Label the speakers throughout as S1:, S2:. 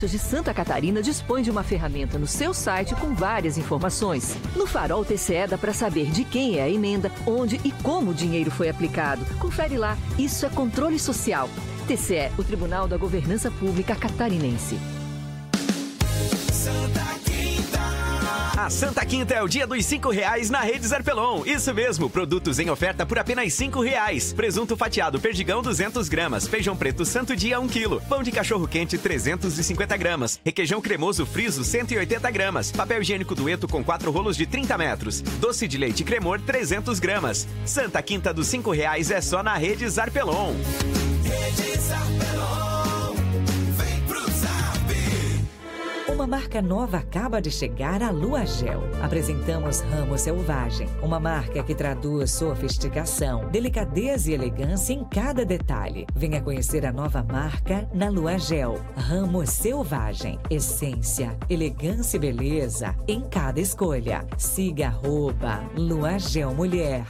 S1: de Santa Catarina dispõe de uma ferramenta no seu site com várias informações. No Farol TCE dá para saber de quem é a emenda, onde e como o dinheiro foi aplicado. Confere lá, isso é controle social. TCE, o Tribunal da Governança Pública Catarinense.
S2: A Santa Quinta é o dia dos R$5 na Rede Zarpelon. Isso mesmo, produtos em oferta por apenas R$5. Presunto fatiado Perdigão 200 gramas, feijão preto Santo Dia 1 kg, pão de cachorro quente 350 gramas, requeijão cremoso Friso 180 gramas, papel higiênico Dueto com 4 rolos de 30 metros, doce de leite Cremor 300 gramas. Santa Quinta dos R$5 é só na Rede Zarpelon. Rede Zarpelon.
S3: Uma marca nova acaba de chegar à Lua Gel. Apresentamos Ramo Selvagem, uma marca que traduz sofisticação, delicadeza e elegância em cada detalhe. Venha conhecer a nova marca na Lua Gel. Ramo Selvagem, essência, elegância e beleza em cada escolha. Siga @Lua Gel Mulher.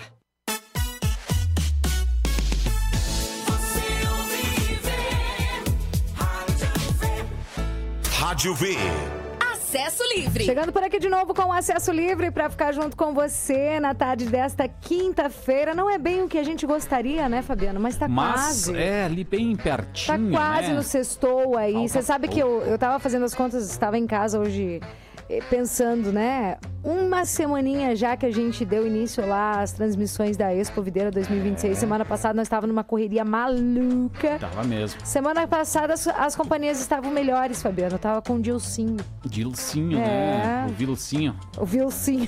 S4: Rádio V.
S5: Acesso Livre.
S6: Chegando por aqui de novo com o Acesso Livre para ficar junto com você na tarde desta quinta-feira. Não é bem o que a gente gostaria, né, Fabiano? Mas tá quase.
S7: É, ali bem pertinho,
S6: tá quase, né? No sextou aí. Você sabe que eu tava fazendo as contas, estava em casa hoje pensando, né? Uma semaninha já que a gente deu início lá às transmissões da Expo Videira 2026. Semana passada nós estávamos numa correria maluca.
S7: Tava mesmo.
S6: Semana passada as companhias estavam melhores, Fabiano. Eu tava com o Dilcinho.
S7: Dilcinho, né? O Vilcinho.
S6: O Vilcinho.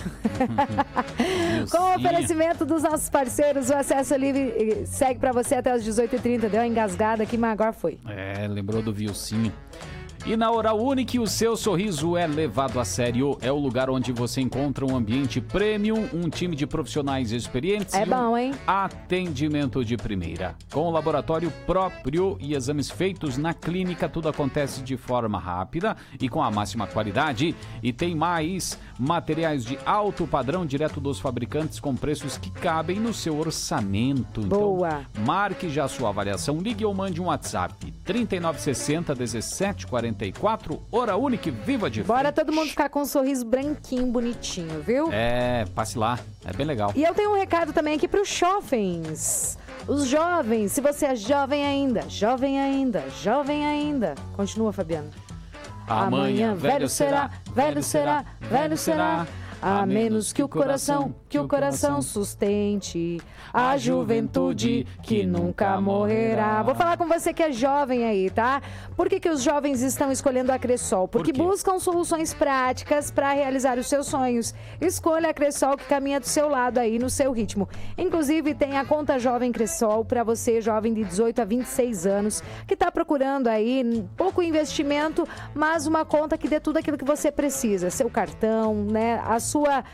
S6: Com o oferecimento dos nossos parceiros, o Acesso Livre segue pra você até as 18h30. Deu uma engasgada aqui, mas agora foi.
S7: É, lembrou do Vilcinho. E na Oral Unique, o seu sorriso é levado a sério. É o lugar onde você encontra um ambiente premium, um time de profissionais experientes
S6: e bom, hein?
S7: Atendimento de primeira. Com laboratório próprio e exames feitos na clínica, tudo acontece de forma rápida e com a máxima qualidade. E tem mais materiais de alto padrão, direto dos fabricantes, com preços que cabem no seu orçamento.
S6: Boa!
S7: Então, marque já a sua avaliação, ligue ou mande um WhatsApp. 3960 1744. Oral Unique, viva de frente.
S6: Bora todo mundo ficar com um sorriso branquinho, bonitinho, viu?
S7: É, passe lá, é bem legal.
S6: E eu tenho um recado também aqui para os jovens. Os jovens, se você é jovem ainda, jovem ainda, jovem ainda. Continua, Fabiano.
S7: Amanhã velho será,
S6: velho será, velho será. A menos que o coração sustente a juventude que nunca morrerá. Vou falar com você que é jovem aí, tá? Por que os jovens estão escolhendo a Cressol? Porque buscam soluções práticas para realizar os seus sonhos. Escolha a Cressol, que caminha do seu lado aí, no seu ritmo. Inclusive, tem a conta Jovem Cressol para você, jovem de 18 a 26 anos, que está procurando aí pouco investimento, mas uma conta que dê tudo aquilo que você precisa. Seu cartão, né? A sua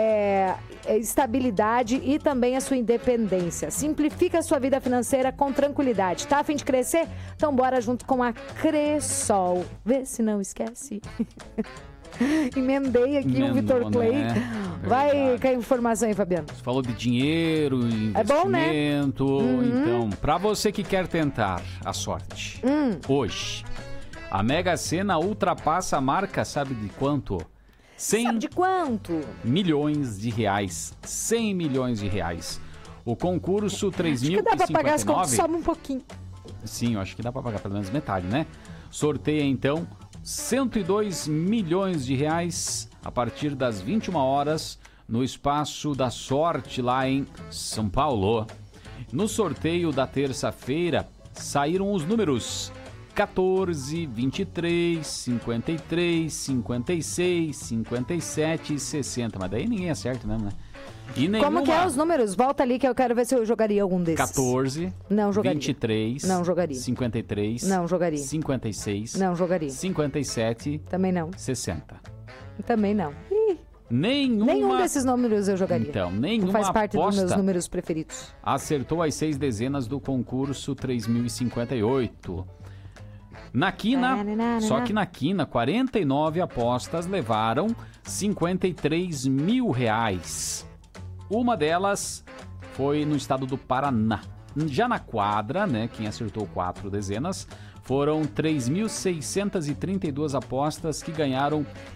S6: estabilidade e também a sua independência. Simplifica a sua vida financeira com tranquilidade. Tá a fim de crescer? Então bora junto com a Cressol. Vê se não esquece. Emendei aqui o Vitor Clay. Né? Vai com a informação aí, Fabiano.
S7: Você falou de dinheiro, investimento.
S6: É bom, né?
S7: Então, para você que quer tentar a sorte, hoje, a Mega Sena ultrapassa a marca, sabe de quanto? 100
S6: Sabe de quanto?
S7: milhões de reais. 100 milhões de reais. O concurso 3.059...
S6: Acho que dá pra pagar as contas, sobe um pouquinho.
S7: Sim, eu acho que dá pra pagar pelo menos metade, né? Sorteia, então, 102 milhões de reais a partir das 21 horas no Espaço da Sorte, lá em São Paulo. No sorteio da terça-feira, saíram os números 14, 23, 53, 56, 57 e 60. Mas daí ninguém acerta mesmo, né? E nenhuma...
S6: Como que é os números? Volta ali que eu quero ver se eu jogaria algum desses.
S7: 14,
S6: não jogaria.
S7: 23,
S6: não jogaria.
S7: 53,
S6: não jogaria.
S7: 56,
S6: não jogaria.
S7: 57,
S6: também não.
S7: 60.
S6: Também não. Nenhum desses números eu jogaria.
S7: Então, nenhuma
S6: faz parte
S7: aposta
S6: dos meus números preferidos.
S7: Acertou as 6 dezenas do concurso 3058. Na quina, só que na quina, 49 apostas levaram 53 mil reais. Uma delas foi no estado do Paraná. Já na quadra, né, quem acertou 4 dezenas Foram 3.632 apostas que ganharam